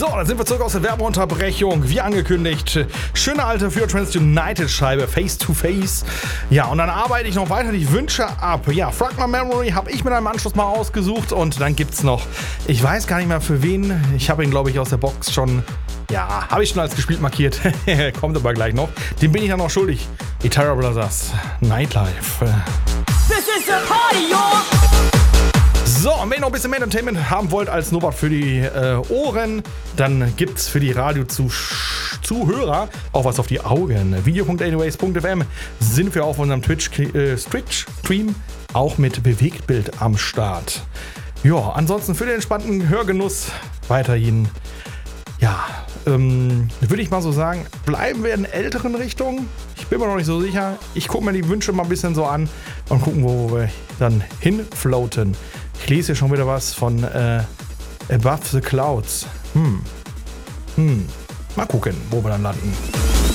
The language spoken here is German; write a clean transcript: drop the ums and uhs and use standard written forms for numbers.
So, dann sind wir zurück aus der Werbeunterbrechung. Wie angekündigt, schöne alte Future Trends United Scheibe, Face to Face. Ja, und dann arbeite ich noch weiter die Wünsche ab. Ja, Fragment Memory habe ich mit einem Anschluss mal ausgesucht. Und dann gibt's noch, ich weiß gar nicht mehr für wen. Ich habe ihn, glaube ich, aus der Box schon, ja, habe ich schon als gespielt markiert. Kommt aber gleich noch. Den bin ich dann noch schuldig. Etara Brothers, Nightlife. This is a party, y'all! So, und wenn ihr noch ein bisschen mehr Entertainment haben wollt als Snowboard für die Ohren, dann gibt's für die Radio-Zuhörer auch was auf die Augen. Video.anyways.fm sind wir auf unserem Twitch-Stream auch mit Bewegtbild am Start. Ja, ansonsten für den entspannten Hörgenuss weiterhin, ja, würde ich mal so sagen, bleiben wir in älteren Richtungen. Ich bin mir noch nicht so sicher. Ich gucke mir die Wünsche mal ein bisschen so an und gucken, wo wir dann hinfloaten. Ich lese hier schon wieder was von Above the Clouds. Mal gucken, wo wir dann landen.